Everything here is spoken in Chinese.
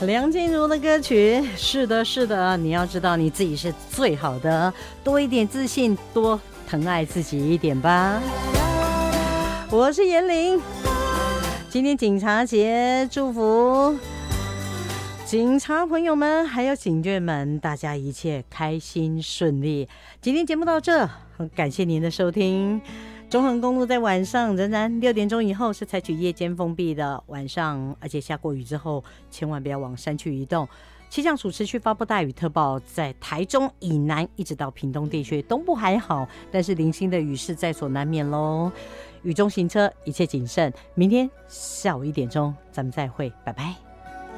梁静茹的歌曲，是的，是的，你要知道你自己是最好的，多一点自信，多疼爱自己一点吧。我是严玲，今天警察节，祝福警察朋友们还有警眷们，大家一切开心顺利。今天节目到这，很感谢您的收听。中横公路在晚上仍然6点钟以后是采取夜间封闭的，晚上而且下过雨之后千万不要往山区移动。气象署持续发布大雨特报，在台中以南一直到屏东地区，东部还好，但是零星的雨势在所难免咯。雨中行车一切谨慎，明天下午1点钟咱们再会，拜拜。